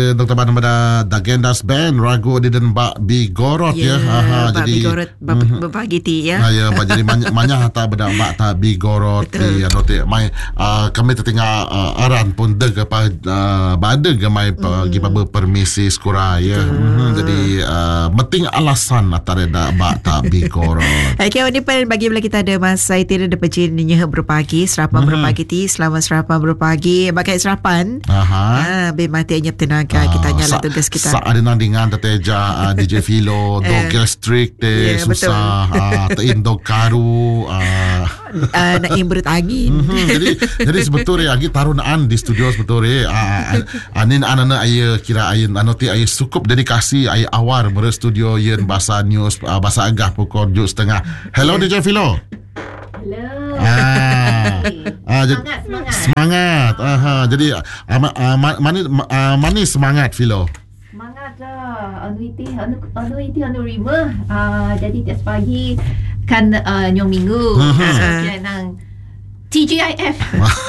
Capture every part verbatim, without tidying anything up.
Doktor Ban pada Dagendas Band Ragu Diden Bak Bigorot ya. Ya, Bak Bigorot mm, berbagi ti ya. Ha, ya, jadi banyak tak benda Bak tak Bigorot ti anotik mai uh, kami tertinggal uh, aran pun deg apa uh, bade ke mai pergi mm. baba permisi skura ya. Mm, jadi uh, penting alasan antara dak Bak tak Bigorot. Okey, ini pen bagi bila kita ada masa itu ada pejinnya berpagi serapan mm. berpagi ti selama serapan berpagi bagai serapan. Aha. Ha, be mati anyap tenaga. Uh, kita nyala sa- tugas kita. Sa ada nandingan teteja uh, D J Philo, dog gastrik te yeah, susah, uh, tein dog karu, uh. uh, nak imbrut angin. Mm-hmm. Jadi jadi sebetulnya lagi tarunaan di studio sebetulnya. Uh, anin anana aya kira ayin anoti aya cukup dedikasi aya awar ber studio yen bahasa news uh, bahasa agah pukul tujuh tiga puluh. Hello yeah. D J Philo. Hello. Ah, ah, semangat, semangat. Semangat. Aha, jadi uh, uh, mani uh, mani semangat Philo. Semangat lah. Anu iti, anu anu iti anu rima. Ah, jadi tiap pagi kan uh, nyong minggu. Uh-huh. So, kira nang T G I F.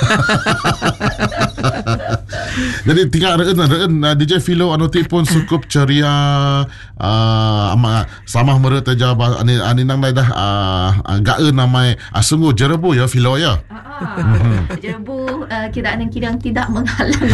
Jadi tinggal reun reun uh, D J Philo anu ti pun cukup ceria uh, ama samah meureut teja ani ani nang dah uh, gaeun namai uh, sungguh jerebu ya Philo ya. Ah, uh-huh. Jerebu uh, kira nang kira tidak menghalang.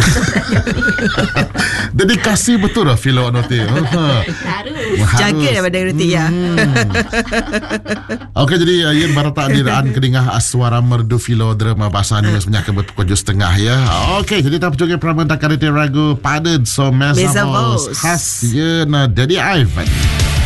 Dedikasi betul lah Philo anu ti. Harus. Jaga daripada reti ya. Okey, jadi uh, yen barata diraan kedingah suara merdu Philo drama bahasa news menyaka berpukul setengah ya. Okey, jadi tak juga pramenta karite ragu paden so mesa khas ye na Daddy Ivan.